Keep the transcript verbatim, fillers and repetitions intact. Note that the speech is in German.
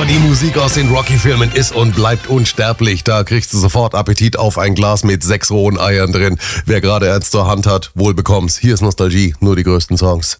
Aber die Musik aus den Rocky-Filmen ist und bleibt unsterblich. Da kriegst du sofort Appetit auf ein Glas mit sechs rohen Eiern drin. Wer gerade eins zur Hand hat, wohl bekomm's. Hier ist Nostalgie, nur die größten Songs.